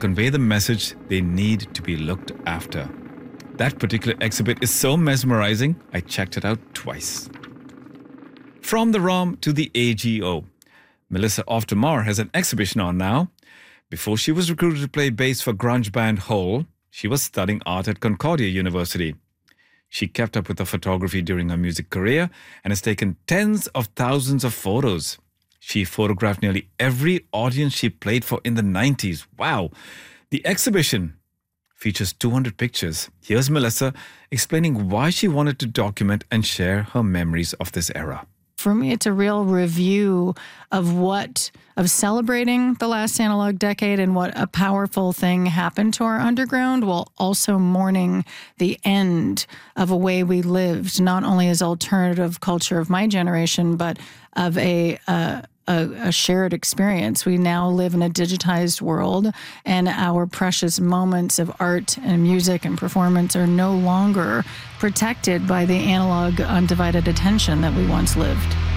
convey the message they need to be looked after. That particular exhibit is so mesmerizing, I checked it out twice. From the ROM to the AGO, Melissa Off Tomorrow has an exhibition on now. Before she was recruited to play bass for grunge band Hole, she was studying art at Concordia University. She kept up with her photography during her music career and has taken tens of thousands of photos. She photographed nearly every audience she played for in the 90s. Wow! The exhibition features 200 pictures. Here's Melissa explaining why she wanted to document and share her memories of this era. For me, it's a real review of celebrating the last analog decade and what a powerful thing happened to our underground, while also mourning the end of a way we lived, not only as alternative culture of my generation, but of a shared experience. We now live in a digitized world, and our precious moments of art and music and performance are no longer protected by the analog undivided attention that we once lived.